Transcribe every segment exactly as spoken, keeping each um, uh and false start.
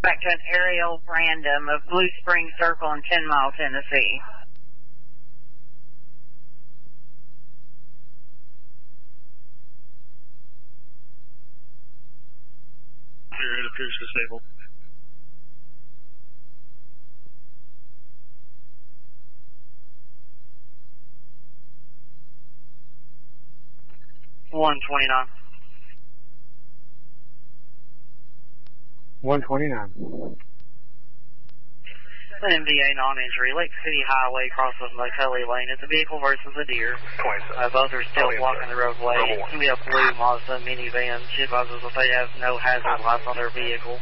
back to an aerial random of Blue Spring Circle in Ten Mile, Tennessee. It appears disabled. one twenty-nine. one twenty-nine. An M D A non-injury, Lake City Highway crosses McCully Lane. It's a vehicle versus a deer. Uh, both are still blocking the roadway. It's going to be a blue Mazda minivan. She advises that they have no hazard lights on their vehicle.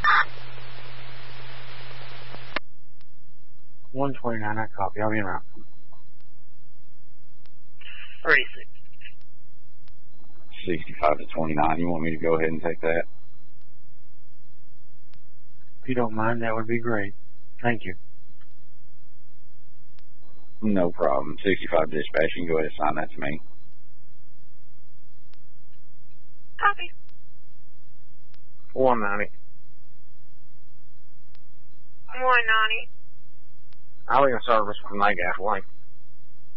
one twenty-nine, I copy. I'll be in route. thirty-six. sixty-five to twenty-nine. You want me to go ahead and take that? If you don't mind, that would be great. Thank you. No problem. sixty-five dispatch, you can go ahead and sign that to me. Copy. one ninety. one ninety. I'll be in service from Nagast Lane.